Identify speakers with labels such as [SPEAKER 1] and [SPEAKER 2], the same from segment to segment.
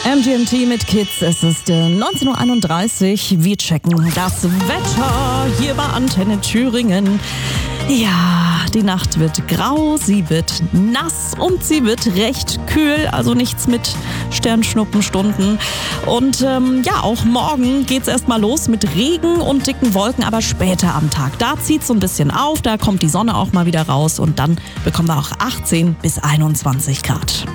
[SPEAKER 1] MGMT mit Kids, es ist 19.31 Uhr. Wir checken das Wetter hier bei Antenne Thüringen. Ja, die Nacht wird grau, sie wird nass und sie wird recht kühl, also nichts mit Sternschnuppenstunden. Und auch morgen geht's erstmal los mit Regen und dicken Wolken, aber später am Tag. Da zieht's so ein bisschen auf, da kommt die Sonne auch mal wieder raus und dann bekommen wir auch 18 bis 21 Grad.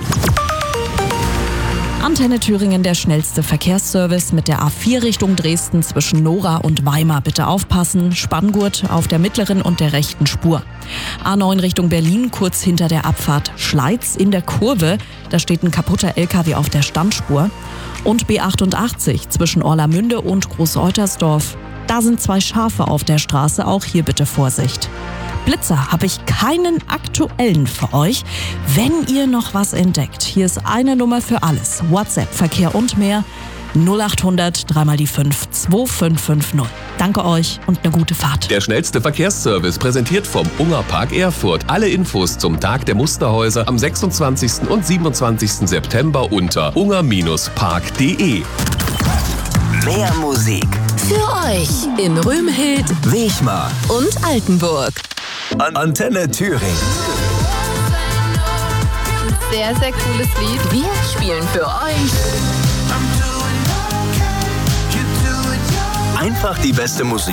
[SPEAKER 1] Antenne Thüringen, der schnellste Verkehrsservice mit der A4 Richtung Dresden zwischen Nora und Weimar. Bitte aufpassen, Spanngurt auf der mittleren und der rechten Spur. A9 Richtung Berlin, kurz hinter der Abfahrt Schleiz in der Kurve. Da steht ein kaputter LKW auf der Standspur. Und B88 zwischen Orlamünde und Großeutersdorf. Da sind 2 Schafe auf der Straße, auch hier bitte Vorsicht. Blitzer habe ich keinen aktuellen für euch. Wenn ihr noch was entdeckt, hier ist eine Nummer für alles. WhatsApp, Verkehr und mehr 0800 3 die 5 2550. Danke euch und eine gute Fahrt.
[SPEAKER 2] Der schnellste Verkehrsservice präsentiert vom Unger Park Erfurt. Alle Infos zum Tag der Musterhäuser am 26. und 27. September unter unger-park.de.
[SPEAKER 3] Mehr Musik
[SPEAKER 4] für euch in Römhild,
[SPEAKER 3] Wechmar
[SPEAKER 4] und Altenburg.
[SPEAKER 3] Antenne Thüringen.
[SPEAKER 5] Sehr, sehr cooles Lied.
[SPEAKER 4] Wir spielen für euch
[SPEAKER 3] Einfach die beste Musik.